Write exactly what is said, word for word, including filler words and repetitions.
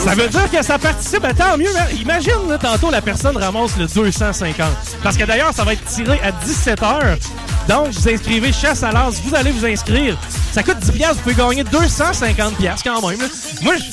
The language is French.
Ça veut dire que ça participe, ben, tant mieux. Imagine, là, tantôt, la personne ramasse le deux cent cinquante. Parce que d'ailleurs, ça va être tiré à dix-sept heures. Donc, vous inscrivez Chasse à l'as, vous allez vous inscrire. Ça coûte dix dollars, vous pouvez gagner deux cent cinquante dollars quand même. Là. Moi, je